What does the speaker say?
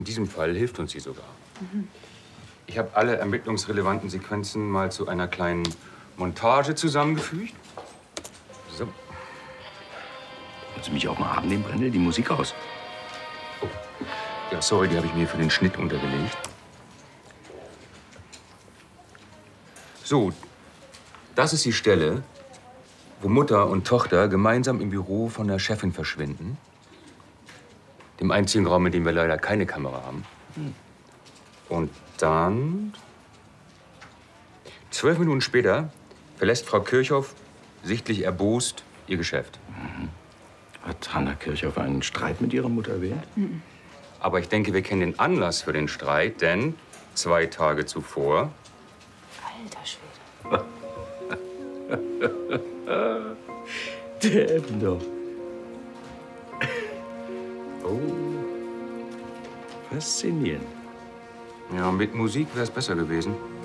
In diesem Fall hilft uns sie sogar. Ich habe alle ermittlungsrelevanten Sequenzen mal zu einer kleinen Montage zusammengefügt. So. Willst du mich auf den Arm nehmen, Brendel? Die Musik aus. Oh. Ja, sorry, die habe ich mir für den Schnitt untergelegt. So, das ist die Stelle, wo Mutter und Tochter gemeinsam im Büro von der Chefin verschwinden. Dem einzigen Raum, in dem wir leider keine Kamera haben. Und dann, 12 Minuten später, verlässt Frau Kirchhoff, sichtlich erbost, ihr Geschäft. Hat Hanna Kirchhoff einen Streit mit ihrer Mutter erwähnt? Aber ich denke, wir kennen den Anlass für den Streit, denn 2 Tage zuvor... Alter Schwede. Der Ebner. Oh. Faszinierend. Ja, mit Musik wäre es besser gewesen.